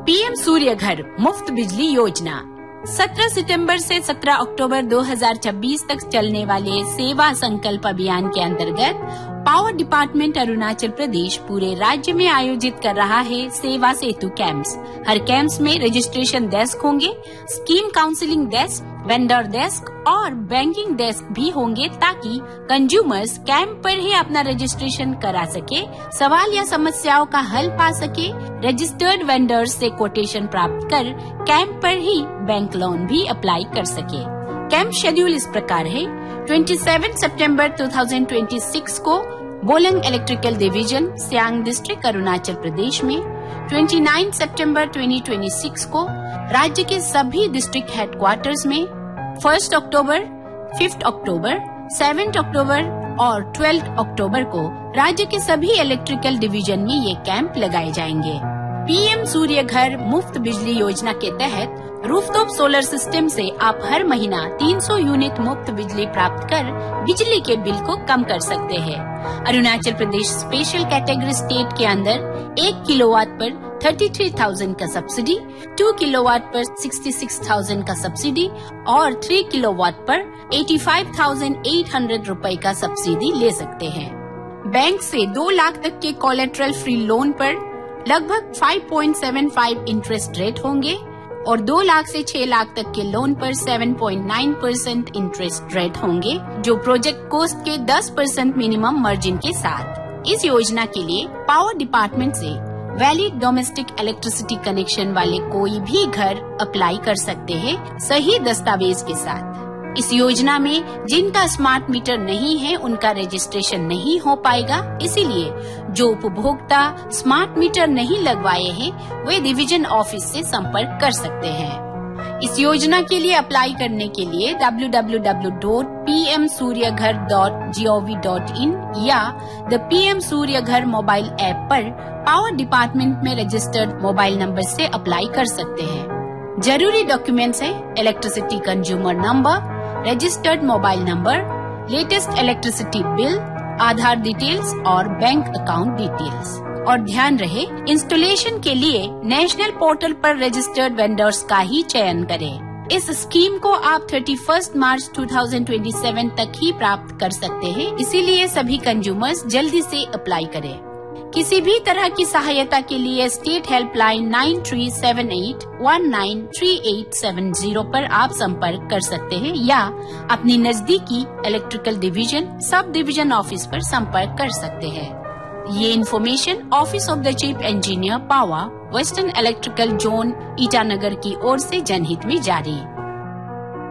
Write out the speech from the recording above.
PM सूर्य घर मुफ्त बिजली योजना 17 सितंबर से 17 अक्टूबर 2026 तक चलने वाले सेवा संकल्प अभियान के अंतर्गत पावर डिपार्टमेंट अरुणाचल प्रदेश पूरे राज्य में आयोजित कर रहा है सेवा सेतु कैंप्स। हर कैंप्स में रजिस्ट्रेशन डेस्क होंगे, scheme counselling desk, vendor desk और बैंकिंग डेस्क भी होंगे ताकि कंज्यूमर्स कैंप पर ही अपना रजिस्ट्रेशन करा सके, सवाल या समस्याओं का हल पा सके, रजिस्टर्ड वेंडर्स से कोटेशन प्राप्त कर कैंप पर ही बैंक लोन भी अप्लाई कर सके। कैंप शेड्यूल इस प्रकार है। 27 सितंबर 2026 को बोलंग electrical division Siang district Arunachal Pradesh में, 29 सितंबर 2026 को राज्य के सभी डिस्ट्रिक्ट हेडक्वार्टर्स में, 1 अक्टूबर, 5 अक्टूबर, 7 अक्टूबर और 12 अक्टूबर को राज्य के सभी इलेक्ट्रिकल डिवीजन में ये कैंप लगाए जाएंगे। पीएम सूर्य घर मुफ्त बिजली योजना के तहत रूफटॉप सोलर सिस्टम से आप हर महीना 300 यूनिट मुफ्त बिजली प्राप्त कर बिजली के बिल को कम कर सकते हैं। Arunachal Pradesh special category state के अंदर 1 किलोवाट पर 33,000 का सब्सिडी, 2 किलोवाट पर 66,000 का सब्सिडी और 3 किलोवाट पर 85,800 रुपए का सब्सिडी ले सकते हैं। बैंक से 2 लाख तक के कोलेटरल फ्री लोन पर लगभग 5.75 इंटरेस्ट रेट होंगे और 2 लाख से 6 लाख तक के लोन पर 7.9% इंटरेस्ट रेट होंगे, जो प्रोजेक्ट कॉस्ट के 10% मिनिमम मार्जिन के साथ। इस योजना के लिए पावर डिपार्टमेंट से वैलिड डोमेस्टिक इलेक्ट्रिसिटी कनेक्शन वाले कोई भी घर अप्लाई कर सकते हैं सही दस्तावेज के साथ। इस योजना में जिनका स्मार्ट मीटर नहीं है उनका रजिस्ट्रेशन नहीं हो पाएगा, इसीलिए जो उपभोक्ता स्मार्ट मीटर नहीं लगवाए हैं वे डिवीजन ऑफिस से संपर्क कर सकते हैं। इस योजना के लिए अप्लाई करने के लिए www.pmsuryaghar.gov.in या द पीएम सूर्य घर मोबाइल ऐप पर पावर डिपार्टमेंट में रजिस्टर्ड मोबाइल नंबर से अप्लाई कर सकते हैं। जरूरी डॉक्यूमेंट्स है electricity consumer number, registered mobile number, latest electricity bill, आधार डिटेल्स और बैंक अकाउंट डिटेल्स। और ध्यान रहे, इंस्टॉलेशन के लिए नेशनल पोर्टल पर रजिस्टर्ड वेंडर्स का ही चयन करें। इस स्कीम को आप 31 मार्च 2027 तक ही प्राप्त कर सकते हैं, इसीलिए सभी कंज्यूमर्स जल्दी से अप्लाई करें। किसी भी तरह की सहायता के लिए स्टेट हेल्पलाइन 9378193870 पर आप संपर्क कर सकते हैं या अपनी नजदीकी electrical division sub division office पर संपर्क कर सकते हैं। ये information office of the chief engineer power western electrical zone Itanagar की ओर से जनहित में जारी है।